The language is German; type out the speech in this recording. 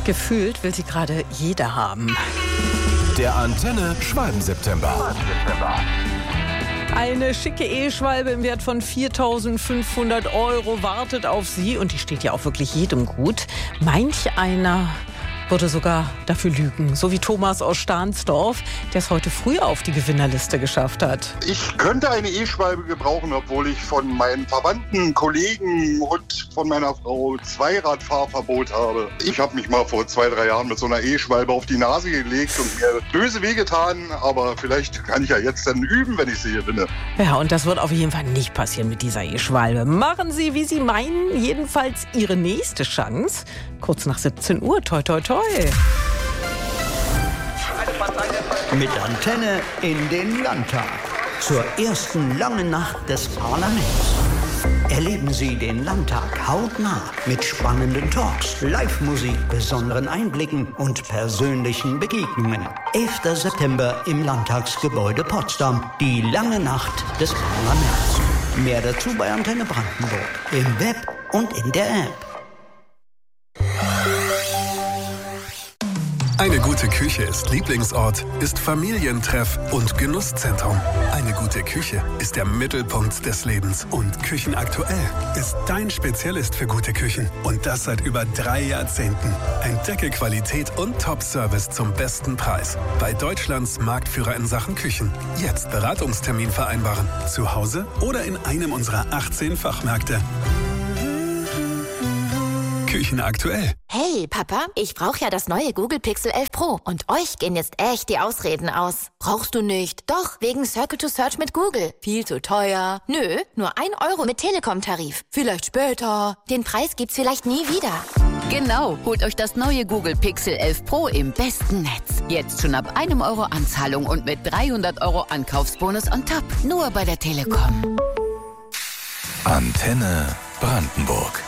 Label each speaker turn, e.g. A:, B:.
A: Gefühlt will sie gerade jeder haben.
B: Der Antenne Schwalben-September.
A: Eine schicke Eheschwalbe im Wert von 4.500 € wartet auf Sie. Und die steht ja auch wirklich jedem gut. Manch einer würde sogar dafür lügen. So wie Thomas aus Stahnsdorf, der es heute früh auf die Gewinnerliste geschafft hat.
C: Ich könnte eine E-Schwalbe gebrauchen, obwohl ich von meinen Verwandten, Kollegen und von meiner Frau Zweiradfahrverbot habe. Ich habe mich mal vor 2-3 Jahren mit so einer E-Schwalbe auf die Nase gelegt und mir böse wehgetan. Aber vielleicht kann ich ja jetzt dann üben, wenn ich sie gewinne.
A: Ja, und das wird auf jeden Fall nicht passieren mit dieser E-Schwalbe. Machen Sie, wie Sie meinen, jedenfalls Ihre nächste Chance. Kurz nach 17 Uhr. Toi, toi, toi.
D: Mit Antenne in den Landtag. Zur ersten langen Nacht des Parlaments. Erleben Sie den Landtag hautnah mit spannenden Talks, Live-Musik, besonderen Einblicken und persönlichen Begegnungen. 11. September im Landtagsgebäude Potsdam. Die lange Nacht des Parlaments. Mehr dazu bei Antenne Brandenburg. Im Web und in der App.
E: Eine gute Küche ist Lieblingsort, ist Familientreff und Genusszentrum. Eine gute Küche ist der Mittelpunkt des Lebens. Und Küchenaktuell ist dein Spezialist für gute Küchen. Und das seit über 3 Jahrzehnten. Entdecke Qualität und Top-Service zum besten Preis. Bei Deutschlands Marktführer in Sachen Küchen. Jetzt Beratungstermin vereinbaren. Zu Hause oder in einem unserer 18 Fachmärkte. Küchenaktuell.
F: Hey, Papa, ich brauche ja das neue Google Pixel 11 Pro. Und euch gehen jetzt echt die Ausreden aus. Brauchst du nicht? Doch, wegen Circle to Search mit Google. Viel zu teuer. Nö, nur 1 € mit Telekom-Tarif. Vielleicht später. Den Preis gibt's vielleicht nie wieder.
G: Genau, holt euch das neue Google Pixel 11 Pro im besten Netz. Jetzt schon ab 1 € Anzahlung und mit 300 € Ankaufsbonus on top. Nur bei der Telekom.
B: Antenne Brandenburg.